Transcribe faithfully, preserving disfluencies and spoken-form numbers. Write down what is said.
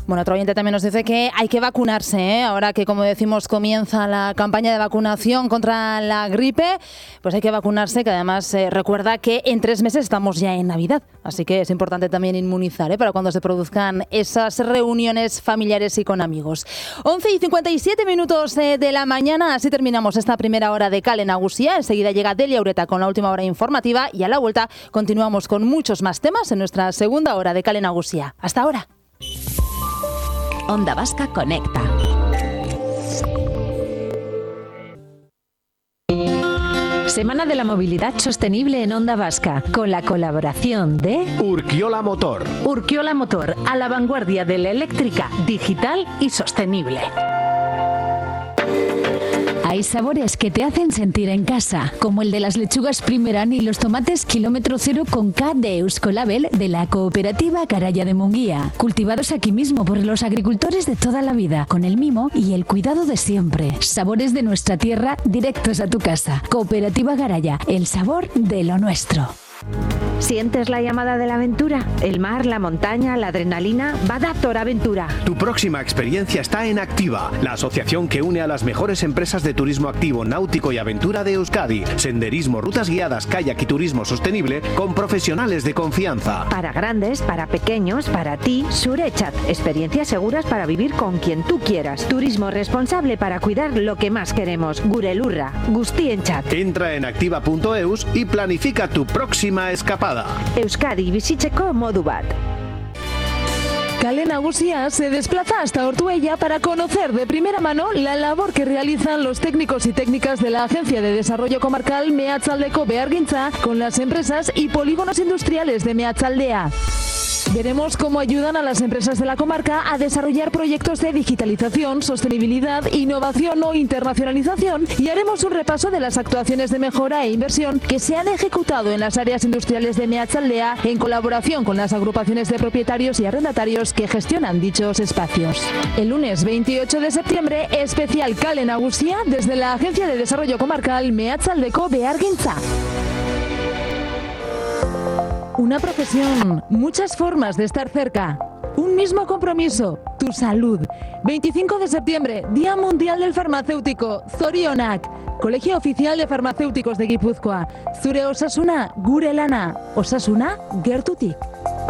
Bueno, otro oyente también nos dice que hay que vacunarse, ¿eh? Ahora que, como decimos, comienza la campaña de vacunación contra la gripe, pues hay que vacunarse, que además eh, recuerda que en tres meses estamos ya en Navidad, así que es importante también inmunizar, ¿eh? Para cuando se produzcan esas reuniones familiares y con amigos. once y cincuenta y siete minutos eh, de la mañana, así terminamos esta primera hora de Kale Nagusia. Enseguida llega Delia Ureta con la última hora informativa y a la vuelta continuamos con muchos más temas en nuestra segunda hora de Kale Nagusia. Hasta ahora. Onda Vasca Conecta. Semana de la Movilidad Sostenible en Onda Vasca, con la colaboración de Urkiola Motor. Urkiola Motor, a la vanguardia de la eléctrica, digital y sostenible. Hay sabores que te hacen sentir en casa, como el de las lechugas Primeran y los tomates kilómetro cero con K de Euskolabel de la cooperativa Garaya de Munguía, cultivados aquí mismo por los agricultores de toda la vida, con el mimo y el cuidado de siempre. Sabores de nuestra tierra directos a tu casa. Cooperativa Garaya, el sabor de lo nuestro. ¿Sientes la llamada de la aventura? El mar, la montaña, la adrenalina. Badator Aventura. Tu próxima experiencia está en Activa, la asociación que une a las mejores empresas de turismo activo, náutico y aventura de Euskadi. Senderismo, rutas guiadas, kayak y turismo sostenible con profesionales de confianza. Para grandes, para pequeños, para ti, Surechat. Experiencias seguras para vivir con quien tú quieras. Turismo responsable para cuidar lo que más queremos. Gurelurra, Guztienchat. Entra en activa punto eus y planifica tu próxima escapada. Euskadi bizitzeko modu bat. Kale Nagusia se desplaza hasta Ortuella para conocer de primera mano la labor que realizan los técnicos y técnicas de la Agencia de Desarrollo Comarcal Meatzaldeko Behargintza con las empresas y polígonos industriales de Meatzaldea. Veremos cómo ayudan a las empresas de la comarca a desarrollar proyectos de digitalización, sostenibilidad, innovación o internacionalización y haremos un repaso de las actuaciones de mejora e inversión que se han ejecutado en las áreas industriales de Meatzaldea en colaboración con las agrupaciones de propietarios y arrendatarios que gestionan dichos espacios. El lunes veintiocho de septiembre, especial Kale Nagusia desde la Agencia de Desarrollo Comarcal Meatzaldeko Behargintza. Una profesión, muchas formas de estar cerca, un mismo compromiso, tu salud. veinticinco de septiembre, Día Mundial del Farmacéutico, Zorionak, Colegio Oficial de Farmacéuticos de Guipúzcoa. Zure osasuna, gure lana, osasuna, gertutik.